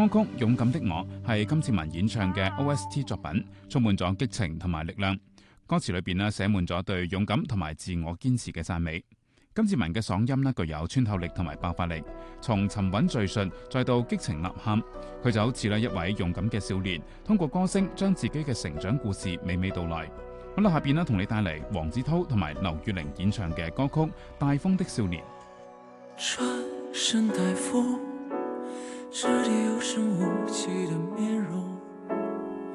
曲《勇敢的我》係金志文演唱嘅 OST 作品，充滿咗激情同埋力量。歌詞裏邊寫滿咗對勇敢同埋自我堅持嘅讚美。金志文嘅嗓音具有穿透力同埋爆發力，從沉穩敘述再到激情吶喊，佢就好似一位勇敢嘅少年，通過歌聲將自己嘅成長故事娓娓道來。好啦，下邊同你帶嚟黃子韜同埋劉月玲演唱嘅歌曲《帶風的少年》。 穿身帶風，這裡有聲無忌的面容，